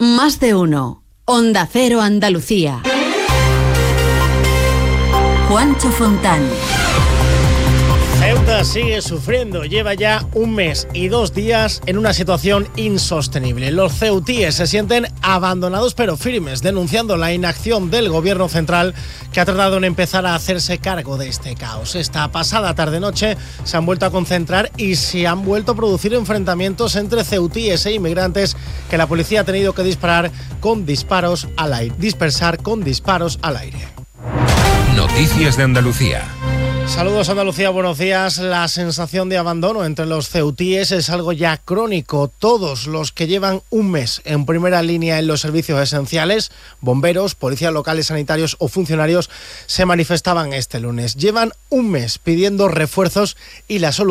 Más de uno. Onda Cero Andalucía. Juancho Fontán. Ceuta sigue sufriendo, lleva ya 1 mes y 2 días en una situación insostenible. Los ceutíes se sienten abandonados pero firmes, denunciando la inacción del gobierno central, que ha tardado en empezar a hacerse cargo de este caos. Esta pasada tarde-noche se han vuelto a concentrar y se han vuelto a producir enfrentamientos entre ceutíes e inmigrantes, que la policía ha tenido que dispersar con disparos al aire. Noticias de Andalucía. Saludos Andalucía, buenos días. La sensación de abandono entre los ceutíes es algo ya crónico. Todos los que llevan 1 mes en primera línea en los servicios esenciales, bomberos, policías locales, sanitarios o funcionarios, se manifestaban este lunes. Llevan 1 mes pidiendo refuerzos y la solución